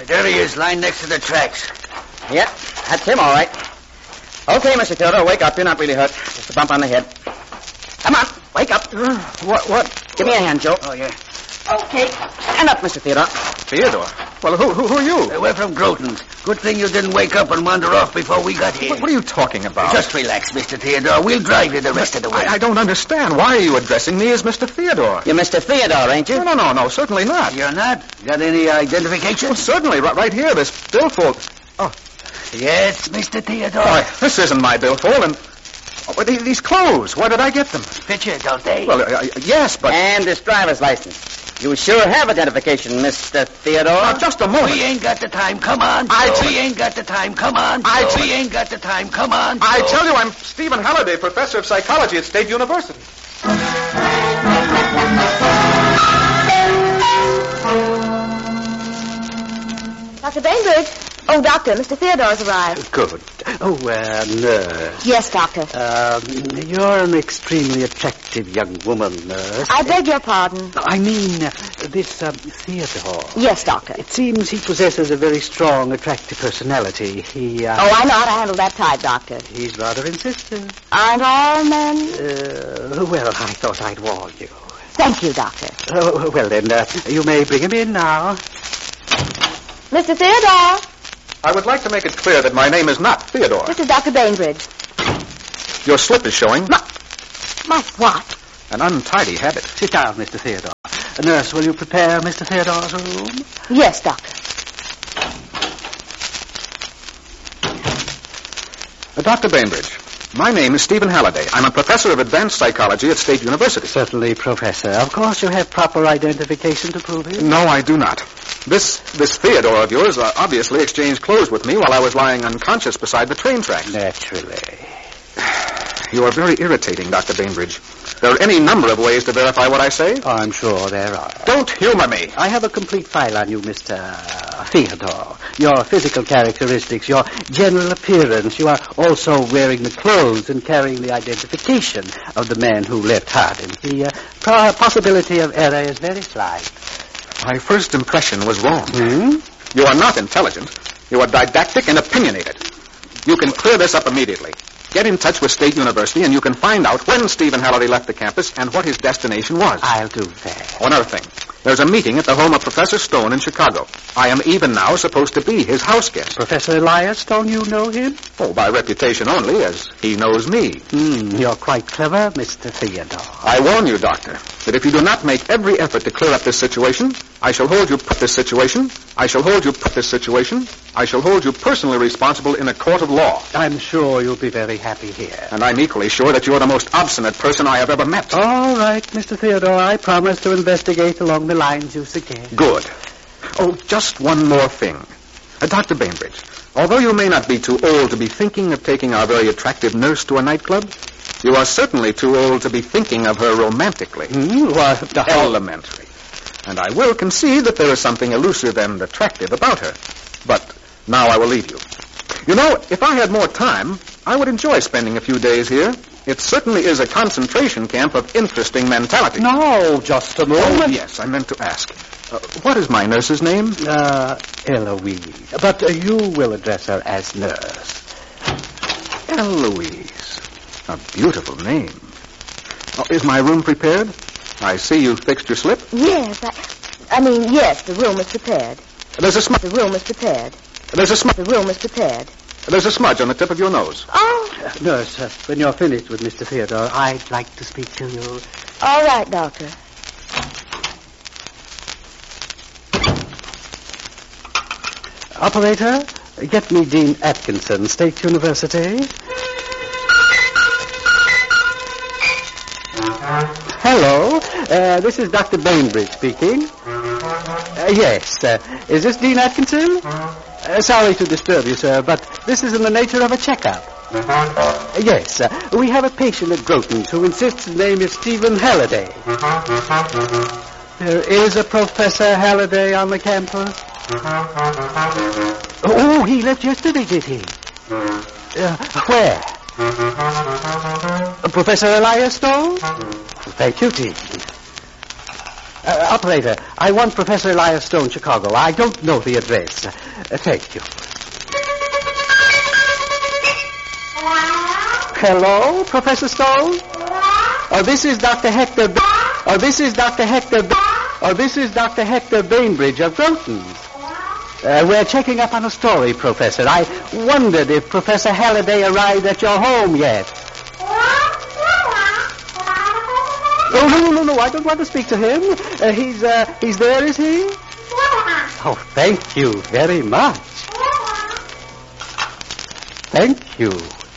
There he is, lying next to the tracks. Yep, that's him, all right. Okay, Mr. Theodore, wake up. You're not really hurt. Just a bump on the head. Come on, wake up. What? Give me a hand, Joe. Oh, yeah. Okay, stand up, Mr. Theodore. Theodore? Well, who are you? We're from Groton's. Good thing you didn't wake up and wander off before we got here. What are you talking about? Just relax, Mr. Theodore. We'll drive you the rest of the way. I don't understand. Why are you addressing me as Mr. Theodore? You're Mr. Theodore, ain't you? No, certainly not. You're not? Got any identification? Well, certainly, right here, this billfold. Oh. Yes, Mr. Theodore. Why, this isn't my billfold, and... Oh, these clothes, where did I get them? Fit you, don't they? Well, yes, but... And this driver's license. You sure have identification, Mr. Theodore. Now, just a moment. We ain't got the time. Come on. We ain't got the time. Come on. We ain't got the time. Come on. I tell you, I'm Stephen Halliday, professor of psychology at State University. Dr. Bainbridge. Oh, Doctor, Mr. Theodore's arrived. Good. Oh, nurse. Yes, Doctor. You're an extremely attractive young woman, nurse. I beg your pardon. I mean, this Theodore. Yes, Doctor. It seems he possesses a very strong, attractive personality. He, Oh, I know how to handle that type, Doctor. He's rather insistent. Aren't all men? Well, I thought I'd warn you. Thank you, Doctor. Oh, well, then, you may bring him in now. Mr. Theodore. I would like to make it clear that my name is not Theodore. This is Dr. Bainbridge. Your slip is showing. My what? An untidy habit. Sit down, Mr. Theodore. Nurse, will you prepare Mr. Theodore's room? Yes, Doctor. Dr. Bainbridge, my name is Stephen Halliday. I'm a professor of advanced psychology at State University. Certainly, Professor. Of course you have proper identification to prove it. No, I do not. This Theodore of yours obviously exchanged clothes with me while I was lying unconscious beside the train tracks. Naturally. You are very irritating, Dr. Bainbridge. There are any number of ways to verify what I say. Oh, I'm sure there are. Don't humor me. I have a complete file on you, Mr. Theodore. Your physical characteristics, your general appearance. You are also wearing the clothes and carrying the identification of the man who left Hardin. The possibility of error is very slight. My first impression was wrong. Hmm? You are not intelligent. You are didactic and opinionated. You can clear this up immediately. Get in touch with State University and you can find out when Stephen Halliday left the campus and what his destination was. I'll do that. One other thing. There's a meeting at the home of Professor Stone in Chicago. I am even now supposed to be his house guest. Professor Elias Stone, you know him? Oh, by reputation only, as he knows me. You're quite clever, Mr. Theodore. I warn you, Doctor, that if you do not make every effort to clear up this situation, I shall hold you personally responsible in a court of law. I'm sure you'll be very happy here. And I'm equally sure that you're the most obstinate person I have ever met. All right, Mr. Theodore, I promise to investigate along the lines you suggest. Good. Oh, just one more thing. Dr. Bainbridge, although you may not be too old to be thinking of taking our very attractive nurse to a nightclub, you are certainly too old to be thinking of her romantically. Elementary. And I will concede that there is something elusive and attractive about her. But now I will leave you. You know, if I had more time, I would enjoy spending a few days here. It certainly is a concentration camp of interesting mentality. No, just a moment. Oh, yes, I meant to ask. What is my nurse's name? Eloise. But you will address her as nurse. Eloise. A beautiful name. Oh, is my room prepared? I see you fixed your slip. Yes, yes, the room is prepared. There's a smudge. The room is prepared. There's a smudge. The room is prepared. There's a smudge on the tip of your nose. Oh. Nurse, when you're finished with Mr. Theodore, I'd like to speak to you. All right, Doctor. Operator, get me Dean Atkinson, State University. Hello, this is Dr. Bainbridge speaking. Yes, is this Dean Atkinson? Sorry to disturb you, sir, but this is in the nature of a checkup. Yes, we have a patient at Groton's who insists his name is Stephen Halliday. There is a Professor Halliday on the campus. Oh, he left yesterday, did he? Where? Professor Elias Stone? Thank you, Dean. Operator, I want Professor Elias Stone, Chicago. I don't know the address. Thank you. Hello, Professor Stone? This is Dr. Hector this is Dr. Hector Bainbridge of Groton. We're checking up on a story, Professor. I wondered if Professor Halliday arrived at your home yet. Oh, no, I don't want to speak to him. He's there, is he? Oh, thank you very much. Thank you.